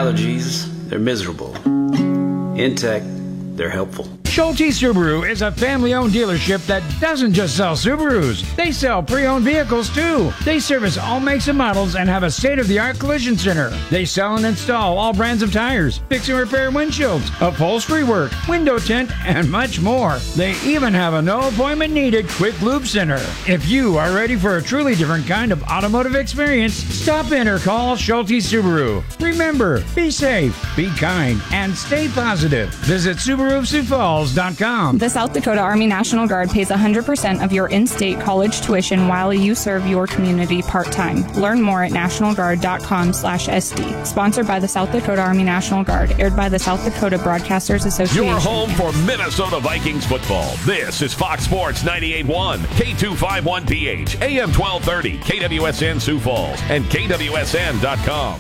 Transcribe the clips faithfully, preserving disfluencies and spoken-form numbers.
allergies, they're miserable. In tech, they're helpful. Schulte Subaru is a family-owned dealership that doesn't just sell Subarus. They sell pre-owned vehicles, too. They service all makes and models and have a state-of-the-art collision center. They sell and install all brands of tires, fix and repair windshields, upholstery work, window tint, and much more. They even have a no-appointment-needed quick lube center. If you are ready for a truly different kind of automotive experience, stop in or call Schulte Subaru. Remember, be safe, be kind, and stay positive. Visit Subaru Sioux Falls dot com. The South Dakota Army National Guard pays one hundred percent of your in-state college tuition while you serve your community part-time. Learn more at national guard dot com slash S D. Sponsored by the South Dakota Army National Guard. Aired by the South Dakota Broadcasters Association. Your home for Minnesota Vikings football. This is Fox Sports ninety-eight point one, K two fifty-one P H, A M twelve thirty, K W S N Sioux Falls, and K W S N dot com.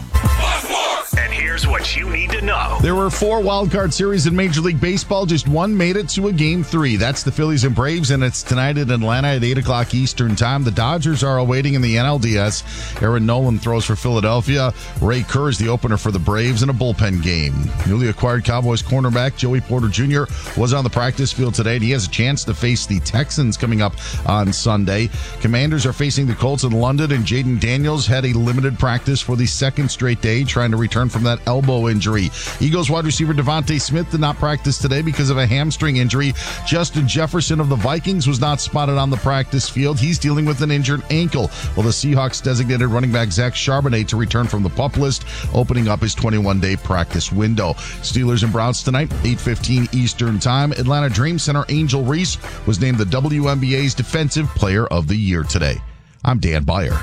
And here's what you need to know. There were four wildcard series in Major League Baseball. Just one made it to a game three. That's the Phillies and Braves, and it's tonight in Atlanta at eight o'clock Eastern time. The Dodgers are awaiting in the N L D S. Aaron Nolan throws for Philadelphia. Ray Kerr is the opener for the Braves in a bullpen game. Newly acquired Cowboys cornerback Joey Porter Junior was on the practice field today, and he has a chance to face the Texans coming up on Sunday. Commanders are facing the Colts in London, and Jaden Daniels had a limited practice for the second straight day, trying to return from that elbow injury. Eagles wide receiver Devontae Smith did not practice today because of a hamstring injury. Justin Jefferson of the Vikings was not spotted on the practice field. He's dealing with an injured ankle, while the Seahawks designated running back Zach Charbonnet to return from the PUP list, opening up his twenty-one day practice window. Steelers and Browns tonight, eight fifteen Eastern time. Atlanta Dream Center Angel Reese was named the W N B A's Defensive Player of the Year today. I'm Dan Beyer.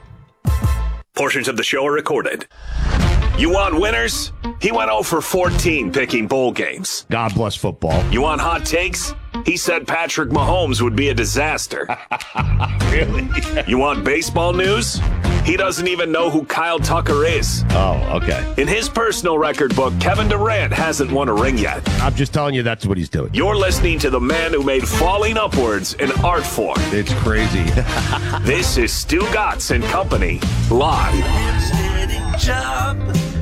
Portions of the show are recorded. You want winners? He went oh for fourteen picking bowl games. God bless football. You want hot takes? He said Patrick Mahomes would be a disaster. Really? You want baseball news? He doesn't even know who Kyle Tucker is. Oh, okay. In his personal record book, Kevin Durant hasn't won a ring yet. I'm just telling you that's what he's doing. You're listening to the man who made falling upwards an art form. It's crazy. This is Stu Gatz and Company, live. Job,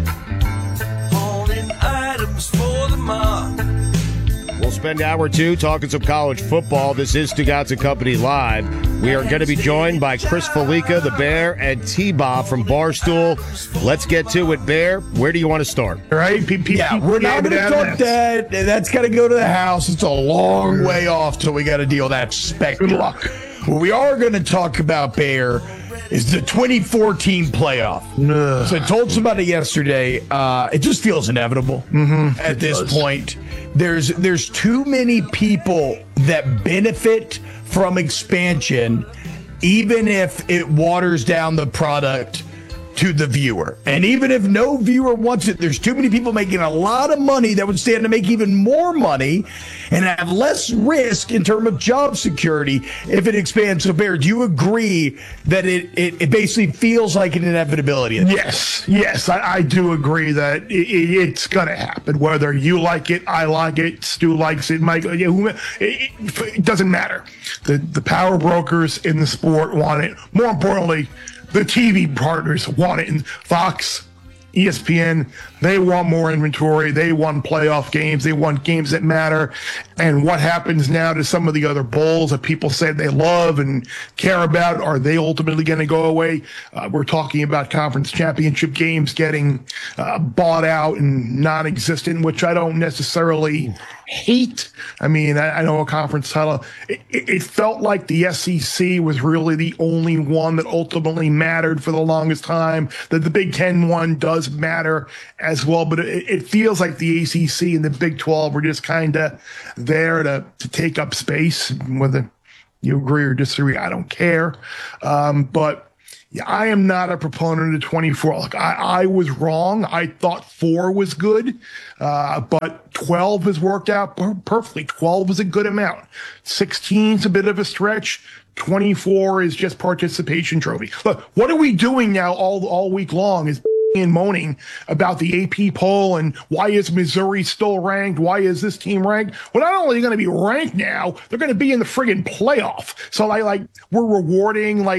holding items for the mob. We'll spend hour two talking some college football. This is Stu Gatz and Company Live. We are going to be joined by Chris Felica, the Bear, and T-Bob from Barstool. Let's get to it, Bear. Where do you want to start? Right? P- P- yeah, we're not going to talk that. That's got to go to the house. It's a long way off till we got to deal with that specter. Good luck. What we are going to talk about, Bear, is the twenty fourteen playoff. Ugh. So I told somebody yesterday, uh, it just feels inevitable mm-hmm. at this does. point. There's there's too many people that benefit from expansion, even if it waters down the product to the viewer. And even if no viewer wants it, there's too many people making a lot of money that would stand to make even more money and have less risk in terms of job security if it expands. So, Bear, do you agree that it, it, it basically feels like an inevitability? Yes, yes, I, I do agree that it, it, it's going to happen. Whether you like it, I like it, Stu likes it, Mike, yeah, who, it, it, it doesn't matter. The, the power brokers in the sport want it. More importantly, the T V partners want it. And Fox, E S P N, they want more inventory. They want playoff games. They want games that matter. And what happens now to some of the other bowls that people say they love and care about? Are they ultimately going to go away? Uh, we're talking about conference championship games getting uh, bought out and non-existent, which I don't necessarily hate. I mean, I, I know a conference title. It, it felt like the S E C was really the only one that ultimately mattered for the longest time. That the Big Ten one does matter as well, but it, it feels like the A C C and the Big twelve were just kind of there to, to take up space. Whether you agree or disagree, I don't care. Um, but yeah, I am not a proponent of twenty-four. Look, I, I was wrong. I thought four was good, uh, but twelve has worked out per- perfectly. twelve is a good amount. sixteen is a bit of a stretch. twenty-four is just participation trophy. Look, what are we doing now all all week long is and moaning about the A P poll and why is Missouri still ranked? Why is this team ranked? Well, not only are they going to be ranked now, they're going to be in the friggin' playoff. So, like, like we're rewarding, like,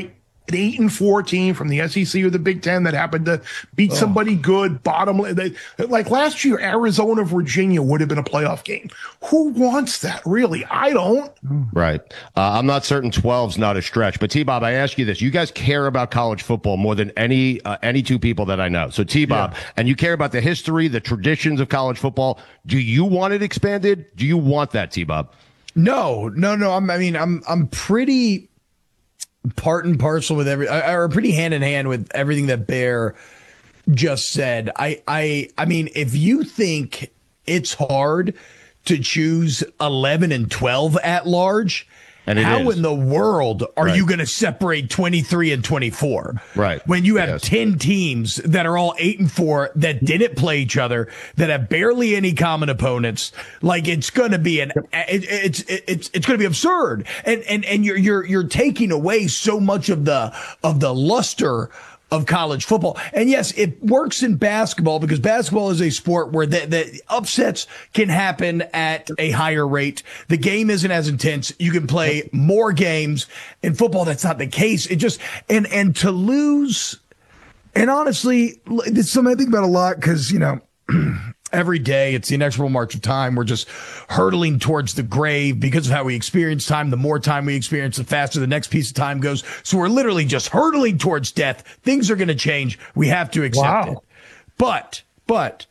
an eight and four team from the S E C or the Big Ten that happened to beat oh. somebody good, bottom. They, like last year, Arizona, Virginia would have been a playoff game. Who wants that, really? I don't. Right. Uh, I'm not certain twelve's not a stretch, but T-Bob, I ask you this. You guys care about college football more than any uh, any two people that I know. So T-Bob, yeah. and you care about the history, the traditions of college football. Do you want it expanded? Do you want that, T-Bob? No, no, no. I'm, I mean, I'm I'm pretty part and parcel with every, or pretty hand in hand with everything that Bear just said. I, I, I mean, if you think it's hard to choose eleven and twelve at large, and how is. in the world are right. you going to separate twenty-three and twenty-four? Right. When you have yes. ten teams that are all eight and four that didn't play each other, that have barely any common opponents, like it's going to be an it, it's it's it's going to be absurd. And and and you're you're you're taking away so much of the of the luster of college football. And yes, it works in basketball because basketball is a sport where the, the upsets can happen at a higher rate. The game isn't as intense. You can play more games. In football, that's not the case. It just, and, and to lose, and honestly, it's something I think about a lot because, you know, every day it's the inexorable march of time. We're just hurtling towards the grave because of how we experience time. The more time we experience, the faster the next piece of time goes. So we're literally just hurtling towards death. Things are going to change. We have to accept wow. it. But, but,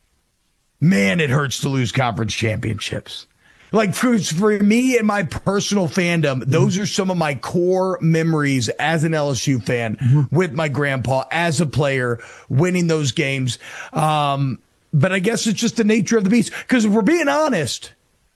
man, it hurts to lose conference championships. Like for, for me and my personal fandom, those are some of my core memories as an L S U fan mm-hmm. with my grandpa as a player, winning those games. Um, But I guess it's just the nature of the beast. Because if we're being honest,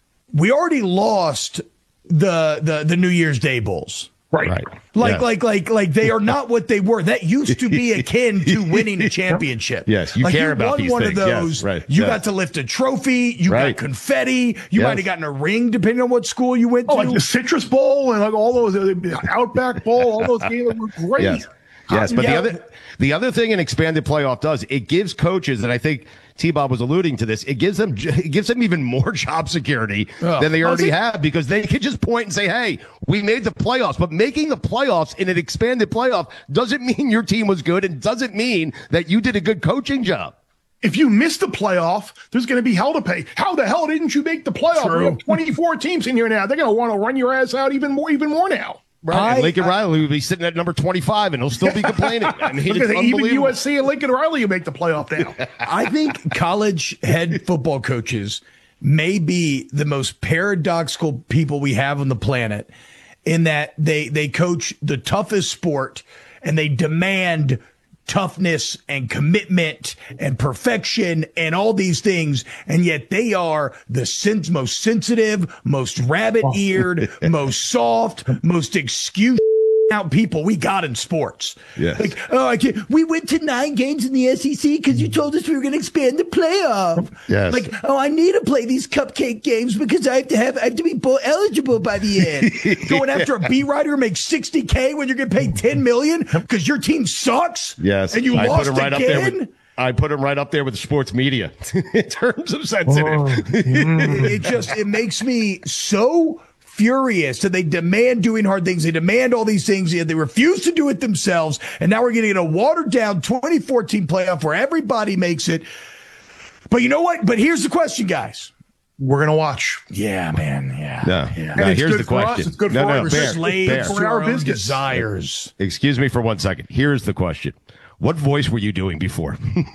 we already lost the the the New Year's Day Bowls. Right. right. Like, yeah. like, like, like they are not what they were. That used to be akin to winning a championship. Yes, you like care you about won these one things. of those. Yes, right. You yes. got to lift a trophy. You right. got confetti. You yes. might have gotten a ring, depending on what school you went oh, to. Like the Citrus Bowl and like all those uh, Outback Bowl. All those games were great. Yes, yes. but yeah. the other the other thing an expanded playoff does, it gives coaches, and I think T-Bob was alluding to this, it gives them it gives them even more job security oh, than they already have because they can just point and say, hey, we made the playoffs. But making the playoffs in an expanded playoff doesn't mean your team was good and doesn't mean that you did a good coaching job. If you miss the playoff, there's going to be hell to pay. How the hell didn't you make the playoff? True. We have twenty-four teams in here now. They're going to want to run your ass out even more, even more now. Right. I, and Lincoln I, Riley will be sitting at number twenty-five, and he'll still be complaining. I mean, it's even U S C and Lincoln Riley, you make the playoff now. I think college head football coaches may be the most paradoxical people we have on the planet in that they, they coach the toughest sport and they demand toughness and commitment and perfection and all these things. And yet they are the sens- most sensitive, most rabbit-eared, most soft, most excuse out people we got in sports. Yes. Like, oh, I can't. We went to nine games in the S E C because you told us we were going to expand the playoff. Yes. Like, oh, I need to play these cupcake games because I have to have I have to be bowl eligible by the end. Going after a B writer who makes sixty K when you're getting paid ten million because your team sucks. Yes. And you I lost put him right again. Up there with, I put him right up there with the sports media in terms of sensitive. Oh, it, it just it makes me so furious. So they demand doing hard things. They demand all these things. Yet they refuse to do it themselves. And now we're getting a watered down twenty fourteen playoff where everybody makes it. But you know what? But here's the question, guys. We're going to watch. Yeah, man. Yeah. No, yeah. no here's the us. question. It's good no, for no, our Bear, slaves Bear. to our own business. desires. Excuse me for one second. Here's the question. What voice were you doing before?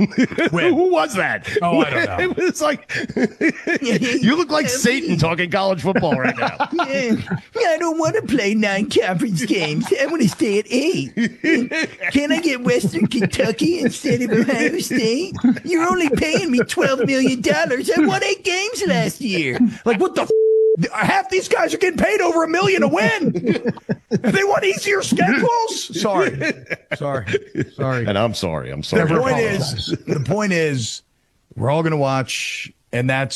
Who was that? Oh, I don't know. It was like, you look like Satan talking college football right now. I don't want to play nine conference games. I want to stay at eight. Can I get Western Kentucky instead of Ohio State? You're only paying me twelve million dollars. I won eight games last year. Like, what the f- half these guys are getting paid over a million to win. They want easier schedules. Sorry, sorry, sorry. And I'm sorry. I'm sorry. The point is, the point is, we're all going to watch, and that's